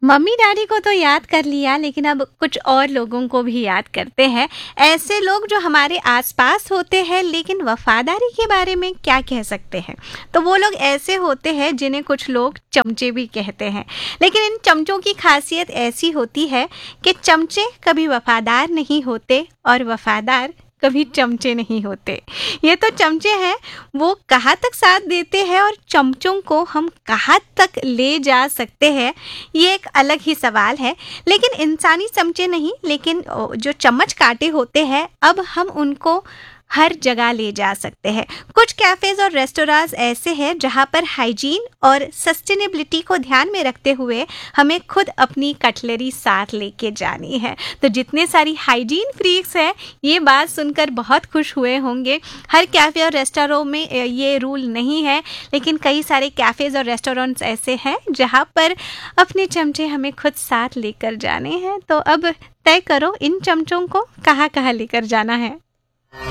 Mummy daddy को तो याद कर लिया, लेकिन अब कुछ और लोगों को भी याद करते हैं। ऐसे लोग जो हमारे आसपास होते हैं, लेकिन वफादारी के बारे में क्या कह सकते हैं? तो वो लोग ऐसे होते हैं जिन्हें कुछ लोग चमचे भी कहते हैं। लेकिन इन चमचों की खासियत ऐसी होती है कि चमचे कभी वफादार नहीं होते और वफादार कभी चमचे नहीं होते। ये तो चमचे हैं, वो कहाँ तक साथ देते हैं और चमचों को हम कहाँ तक ले जा सकते हैं, ये एक अलग ही सवाल है। लेकिन इंसानी चमचे नहीं, लेकिन जो चम्मच कांटे होते हैं, अब हम उनको हर जगह ले जा सकते हैं। कुछ कैफ़ेज़ और रेस्टोरेंट्स ऐसे हैं जहाँ पर हाइजीन और सस्टेनेबिलिटी को ध्यान में रखते हुए हमें खुद अपनी कटलरी साथ लेके जानी है। तो जितने सारी हाइजीन फ्रीक्स हैं, ये बात सुनकर बहुत खुश हुए होंगे। हर कैफ़े और रेस्टोरेंट में ये रूल नहीं है, लेकिन कई सारे कैफ़ेज़ और रेस्टोरेंट्स ऐसे हैं जहाँ पर अपने चमचे हमें खुद साथ लेकर जाने हैं। तो अब तय करो इन चमचों को कहाँ-कहाँ लेकर जाना है।